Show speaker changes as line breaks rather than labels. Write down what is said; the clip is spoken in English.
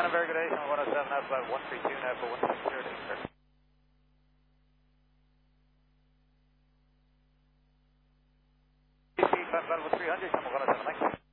A very good day, 107, outside 132, now for 160, sir. PC 551 300, 107, thanks.